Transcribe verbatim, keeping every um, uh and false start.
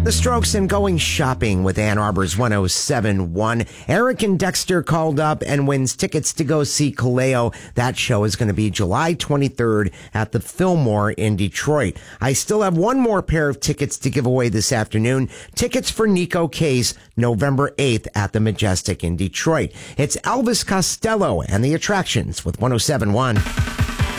The Strokes and Going Shopping with Ann Arbor's one oh seven point one. Eric and Dexter called up and wins tickets to go see Kaleo. That show is going to be July twenty-third at the Fillmore in Detroit. I still have one more pair of tickets to give away this afternoon. Tickets for Nico Case, November eighth at the Majestic in Detroit. It's Elvis Costello and the Attractions with one oh seven point one.